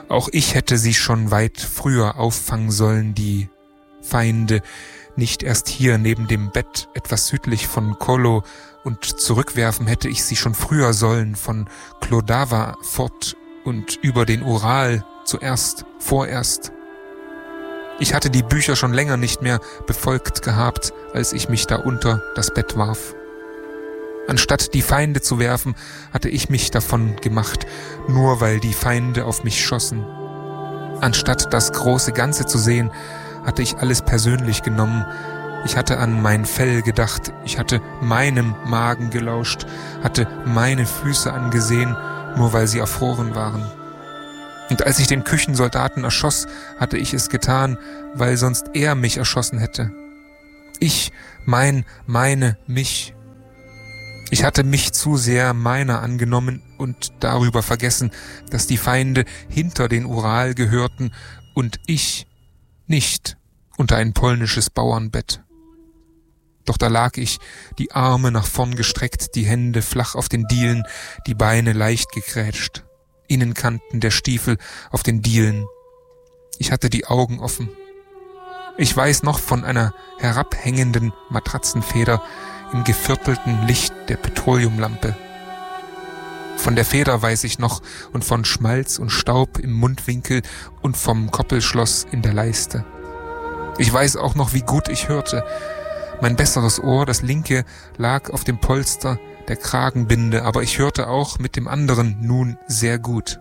Auch ich hätte sie schon weit früher auffangen sollen, die Feinde, nicht erst hier neben dem Bett etwas südlich von Kolo, und zurückwerfen hätte ich sie schon früher sollen von Klodava fort und über den Ural vorerst. Ich hatte die Bücher schon länger nicht mehr befolgt gehabt, als ich mich da unter das Bett warf. Anstatt die Feinde zu werfen, hatte ich mich davon gemacht, nur weil die Feinde auf mich schossen. Anstatt das große Ganze zu sehen, hatte ich alles persönlich genommen. Ich hatte an mein Fell gedacht, ich hatte meinem Magen gelauscht, hatte meine Füße angesehen, nur weil sie erfroren waren. Und als ich den Küchensoldaten erschoss, hatte ich es getan, weil sonst er mich erschossen hätte. Ich, mich. Ich hatte mich zu sehr meiner angenommen und darüber vergessen, dass die Feinde hinter den Ural gehörten und ich nicht unter ein polnisches Bauernbett. Doch da lag ich, die Arme nach vorn gestreckt, die Hände flach auf den Dielen, die Beine leicht gegrätscht, Innenkanten der Stiefel auf den Dielen. Ich hatte die Augen offen. Ich weiß noch von einer herabhängenden Matratzenfeder im geviertelten Licht der Petroleumlampe. Von der Feder weiß ich noch und von Schmalz und Staub im Mundwinkel und vom Koppelschloss in der Leiste. Ich weiß auch noch, wie gut ich hörte. Mein besseres Ohr, das linke, lag auf dem Polster der Kragenbinde, aber ich hörte auch mit dem anderen nun sehr gut.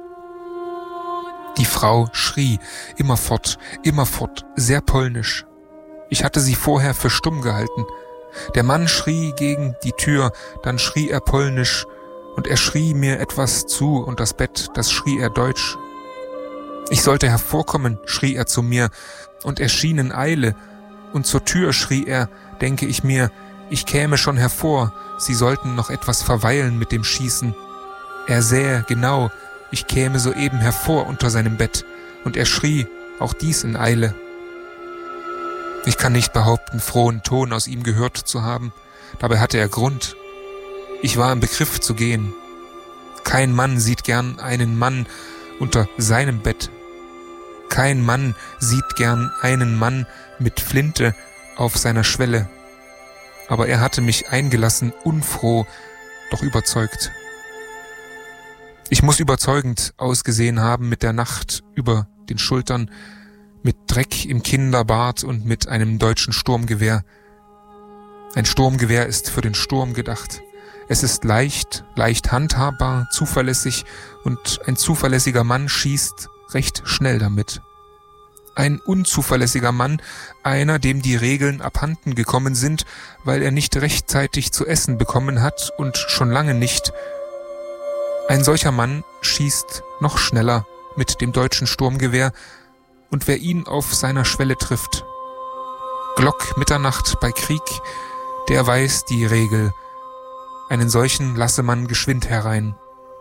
Die Frau schrie, immerfort, sehr polnisch. Ich hatte sie vorher für stumm gehalten. Der Mann schrie gegen die Tür, dann schrie er polnisch, und er schrie mir etwas zu, und das Bett, das schrie er deutsch. Ich sollte hervorkommen, schrie er zu mir, und er schien in Eile, und zur Tür schrie er, denke ich mir, ich käme schon hervor, sie sollten noch etwas verweilen mit dem Schießen. Er sähe genau, ich käme soeben hervor unter seinem Bett, und er schrie, auch dies in Eile. Ich kann nicht behaupten, frohen Ton aus ihm gehört zu haben, dabei hatte er Grund. Ich war im Begriff zu gehen. Kein Mann sieht gern einen Mann unter seinem Bett. Kein Mann sieht gern einen Mann mit Flinte auf seiner Schwelle. Aber er hatte mich eingelassen, unfroh, doch überzeugt. Ich muss überzeugend ausgesehen haben mit der Nacht über den Schultern, mit Dreck im Kinderbart und mit einem deutschen Sturmgewehr. Ein Sturmgewehr ist für den Sturm gedacht. Es ist leicht handhabbar, zuverlässig, und ein zuverlässiger Mann schießt recht schnell damit. Ein unzuverlässiger Mann, einer, dem die Regeln abhanden gekommen sind, weil er nicht rechtzeitig zu essen bekommen hat und schon lange nicht. Ein solcher Mann schießt noch schneller mit dem deutschen Sturmgewehr, und wer ihn auf seiner Schwelle trifft, Glock Mitternacht bei Krieg, der weiß die Regel. Einen solchen lasse man geschwind herein.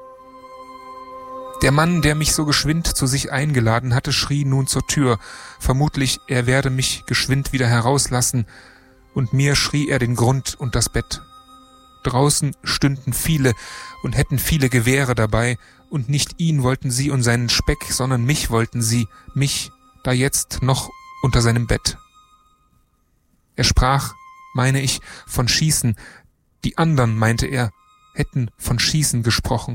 Der Mann, der mich so geschwind zu sich eingeladen hatte, schrie nun zur Tür. Vermutlich, er werde mich geschwind wieder herauslassen, und mir schrie er den Grund und das Bett. Draußen stünden viele und hätten viele Gewehre dabei, und nicht ihn wollten sie und seinen Speck, sondern mich wollten sie, mich, da jetzt noch unter seinem Bett. Er sprach, meine ich, von Schießen. Die anderen, meinte er, hätten von Schießen gesprochen.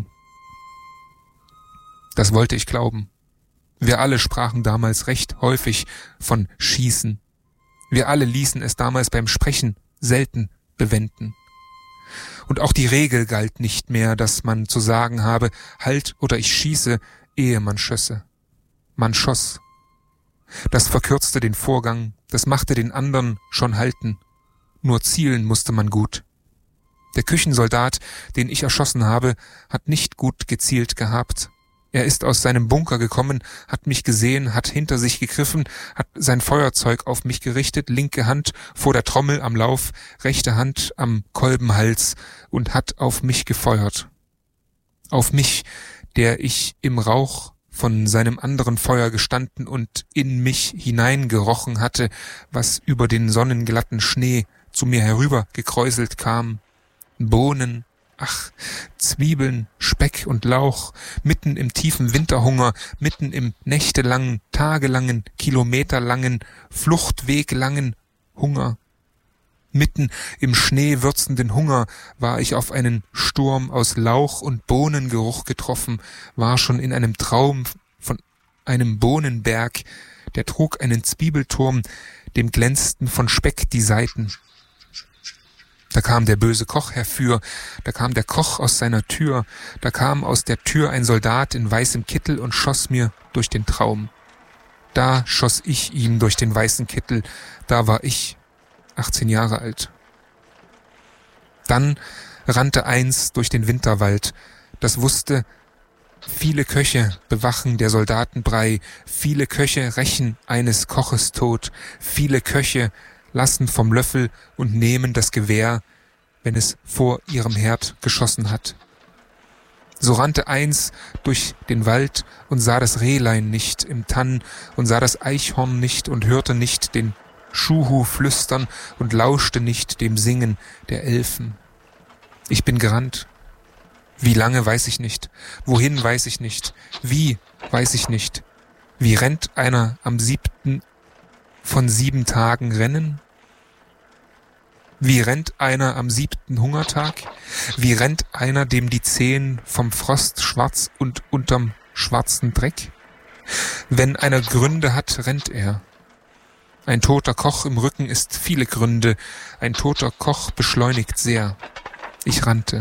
Das wollte ich glauben. Wir alle sprachen damals recht häufig von Schießen. Wir alle ließen es damals beim Sprechen selten bewenden. Und auch die Regel galt nicht mehr, dass man zu sagen habe, halt oder ich schieße, ehe man schösse. Man schoss. Das verkürzte den Vorgang, das machte den anderen schon halten. Nur zielen musste man gut. Der Küchensoldat, den ich erschossen habe, hat nicht gut gezielt gehabt. Er ist aus seinem Bunker gekommen, hat mich gesehen, hat hinter sich gegriffen, hat sein Feuerzeug auf mich gerichtet, linke Hand vor der Trommel am Lauf, rechte Hand am Kolbenhals, und hat auf mich gefeuert. Auf mich, der ich im Rauch von seinem anderen Feuer gestanden und in mich hineingerochen hatte, was über den sonnenglatten Schnee zu mir herüber gekräuselt kam. Bohnen, Ach, Zwiebeln, Speck und Lauch, mitten im tiefen Winterhunger, mitten im nächtelangen, tagelangen, kilometerlangen, fluchtweglangen Hunger. Mitten im schneewürzenden Hunger war ich auf einen Sturm aus Lauch und Bohnengeruch getroffen, war schon in einem Traum von einem Bohnenberg, der trug einen Zwiebelturm, dem glänzten von Speck die Seiten. Da kam der böse Koch herfür, da kam der Koch aus seiner Tür, da kam aus der Tür ein Soldat in weißem Kittel und schoss mir durch den Traum. Da schoss ich ihm durch den weißen Kittel, da war ich 18 Jahre alt. Dann rannte eins durch den Winterwald, das wusste, viele Köche bewachen der Soldaten Brei, viele Köche rächen eines Koches Tod, viele Köche lassen vom Löffel und nehmen das Gewehr, wenn es vor ihrem Herd geschossen hat. So rannte eins durch den Wald und sah das Rehlein nicht im Tann und sah das Eichhorn nicht und hörte nicht den Schuhu flüstern und lauschte nicht dem Singen der Elfen. Ich bin gerannt. Wie lange, weiß ich nicht. Wohin, weiß ich nicht. Wie, weiß ich nicht. Wie rennt einer am 7. von 7 Tagen Rennen? Wie rennt einer am 7. Hungertag? Wie rennt einer, dem die Zehen vom Frost schwarz und unterm schwarzen Dreck? Wenn einer Gründe hat, rennt er. Ein toter Koch im Rücken ist viele Gründe. Ein toter Koch beschleunigt sehr. Ich rannte.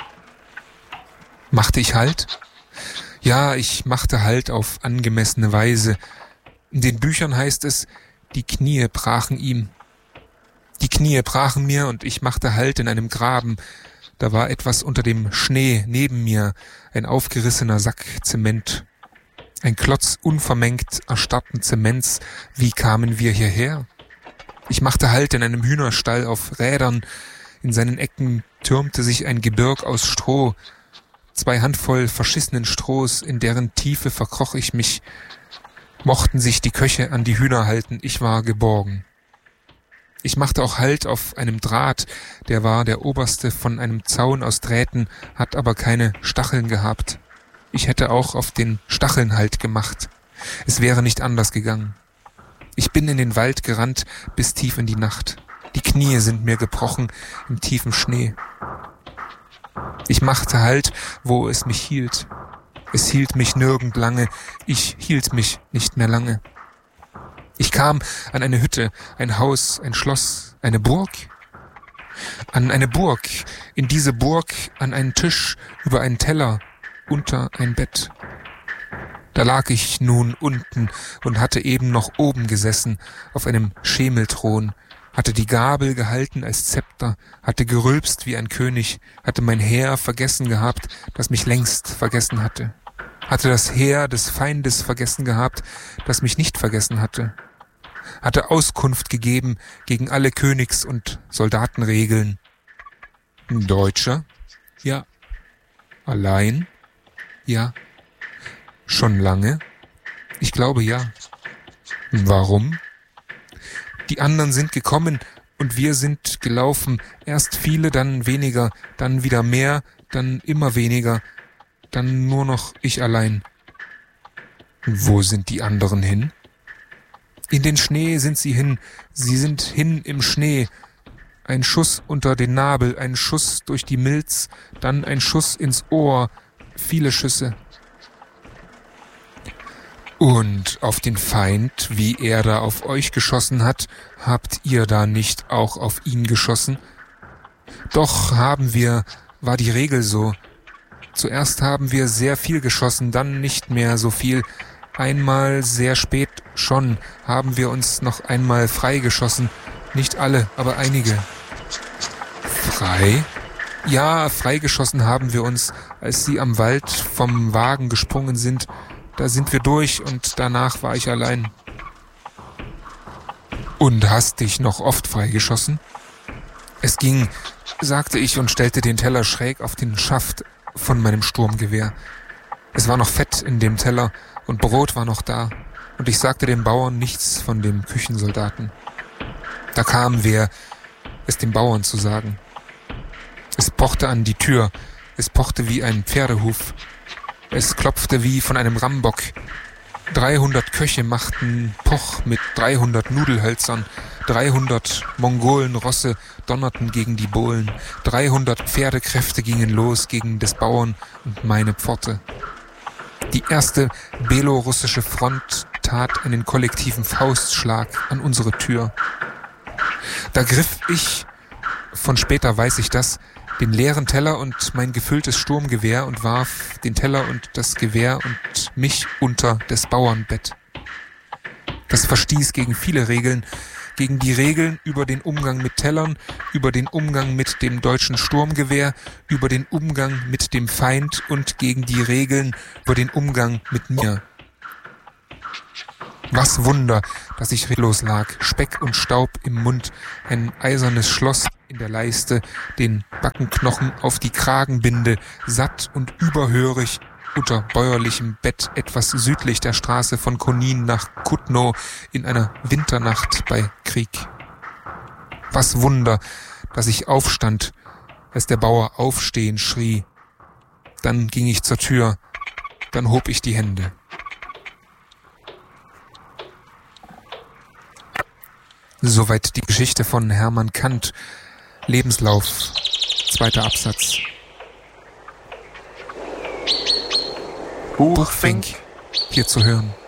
Machte ich Halt? Ja, ich machte Halt auf angemessene Weise. In den Büchern heißt es, die Knie brachen ihm. Die Knie brachen mir und ich machte Halt in einem Graben. Da war etwas unter dem Schnee neben mir, ein aufgerissener Sack Zement. Ein Klotz unvermengt erstarrten Zements. Wie kamen wir hierher? Ich machte Halt in einem Hühnerstall auf Rädern. In seinen Ecken türmte sich ein Gebirg aus Stroh. 2 Handvoll verschissenen Strohs, in deren Tiefe verkroch ich mich. Mochten sich die Köche an die Hühner halten, ich war geborgen. Ich machte auch Halt auf einem Draht, der war der oberste von einem Zaun aus Drähten, hat aber keine Stacheln gehabt. Ich hätte auch auf den Stacheln Halt gemacht. Es wäre nicht anders gegangen. Ich bin in den Wald gerannt bis tief in die Nacht. Die Knie sind mir gebrochen im tiefen Schnee. Ich machte Halt, wo es mich hielt. Es hielt mich nirgend lange, ich hielt mich nicht mehr lange. Ich kam an eine Hütte, ein Haus, ein Schloss, eine Burg. An eine Burg, in diese Burg, an einen Tisch, über einen Teller, unter ein Bett. Da lag ich nun unten und hatte eben noch oben gesessen, auf einem Schemelthron, hatte die Gabel gehalten als Zepter, hatte gerülpst wie ein König, hatte mein Heer vergessen gehabt, das mich längst vergessen hatte. Hatte das Heer des Feindes vergessen gehabt, das mich nicht vergessen hatte. Hatte Auskunft gegeben gegen alle Königs- und Soldatenregeln. Ein Deutscher? Ja. Allein? Ja. Schon lange? Ich glaube ja. Warum? Die anderen sind gekommen und wir sind gelaufen. Erst viele, dann weniger, dann wieder mehr, dann immer weniger, dann nur noch ich allein. Wo sind die anderen hin? In den Schnee sind sie hin. Sie sind hin im Schnee. Ein Schuss unter den Nabel, ein Schuss durch die Milz, dann ein Schuss ins Ohr. Viele Schüsse. Und auf den Feind, wie er da auf euch geschossen hat, habt ihr da nicht auch auf ihn geschossen? Doch haben wir, war die Regel so. Zuerst haben wir sehr viel geschossen, dann nicht mehr so viel. Einmal sehr spät schon haben wir uns noch einmal freigeschossen. Nicht alle, aber einige. Frei? Ja, freigeschossen haben wir uns, als sie am Wald vom Wagen gesprungen sind. Da sind wir durch und danach war ich allein. Und hast dich noch oft freigeschossen? Es ging, sagte ich und stellte den Teller schräg auf den Schaft von meinem Sturmgewehr. Es war noch Fett in dem Teller und Brot war noch da und ich sagte dem Bauern nichts von dem Küchensoldaten. Da kam wer, es dem Bauern zu sagen. Es pochte an die Tür. Es pochte wie ein Pferdehuf. Es klopfte wie von einem Rambock. 300 Köche machten Poch mit 300 Nudelhölzern. 300 Mongolenrosse donnerten gegen die Bohlen. 300 Pferdekräfte gingen los gegen des Bauern und meine Pforte. Die erste belorussische Front tat einen kollektiven Faustschlag an unsere Tür. Da griff ich, von später weiß ich das, den leeren Teller und mein gefülltes Sturmgewehr und warf den Teller und das Gewehr und mich unter des Bauernbett. Das verstieß gegen viele Regeln, gegen die Regeln über den Umgang mit Tellern, über den Umgang mit dem deutschen Sturmgewehr, über den Umgang mit dem Feind und gegen die Regeln über den Umgang mit mir. Was Wunder, dass ich reglos lag, Speck und Staub im Mund, ein eisernes Schloss in der Leiste, den Backenknochen auf die Kragenbinde, satt und überhörig unter bäuerlichem Bett etwas südlich der Straße von Konin nach Kutno in einer Winternacht bei Krieg. Was Wunder, dass ich aufstand, als der Bauer aufstehen schrie. Dann ging ich zur Tür, dann hob ich die Hände. Soweit die Geschichte von Hermann Kant. Lebenslauf, 2. Absatz. Buchfink, hier zu hören.